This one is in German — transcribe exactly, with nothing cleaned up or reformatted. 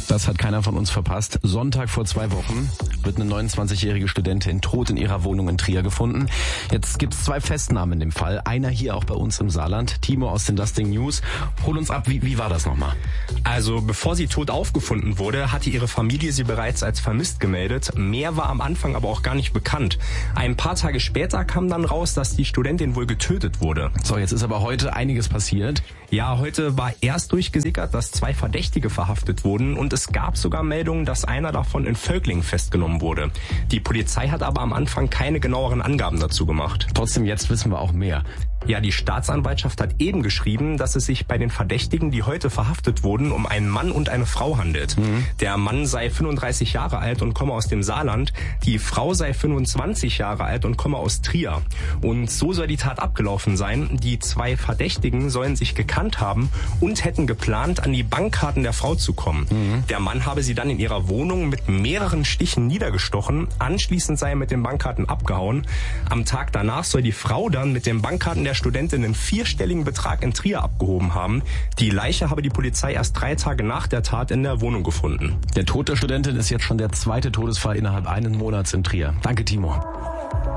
Das hat keiner von uns verpasst. Sonntag vor zwei Wochen wird eine neunundzwanzigjährige Studentin tot in ihrer Wohnung in Trier gefunden. Jetzt gibt's zwei Festnahmen in dem Fall. Einer hier auch bei uns im Saarland. Timo aus den Dusting News. Hol uns ab, wie, wie war das nochmal? Also bevor sie tot aufgefunden wurde, hatte ihre Familie sie bereits als vermisst gemeldet. Mehr war am Anfang aber auch gar nicht bekannt. Ein paar Tage später kam dann raus, dass die Studentin wohl getötet wurde. So, jetzt ist aber heute einiges passiert. Ja, heute war erst durchgesickert, dass zwei Verdächtige verhaftet wurden und es gab sogar Meldungen, dass einer davon in Völklingen festgenommen wurde. Die Polizei hat aber am Anfang keine genaueren Angaben dazu gemacht. Trotzdem, jetzt wissen wir auch mehr. Ja, die Staatsanwaltschaft hat eben geschrieben, dass es sich bei den Verdächtigen, die heute verhaftet wurden, um einen Mann und eine Frau handelt. Mhm. Der Mann sei fünfunddreißig Jahre alt und komme aus dem Saarland. Die Frau sei fünfundzwanzig Jahre alt und komme aus Trier. Und so soll die Tat abgelaufen sein. Die zwei Verdächtigen sollen sich gekannt haben und hätten geplant, an die Bankkarten der Frau zu kommen. Mhm. Der Mann habe sie dann in ihrer Wohnung mit mehreren Stichen niedergestochen. Anschließend sei er mit den Bankkarten abgehauen. Am Tag danach soll die Frau dann mit den Bankkarten der Studentin einen vierstelligen Betrag in Trier abgehoben haben. Die Leiche habe die Polizei erst drei Tage nach der Tat in der Wohnung gefunden. Der Tod der Studentin ist jetzt schon der zweite Todesfall innerhalb eines Monats in Trier. Danke, Timo.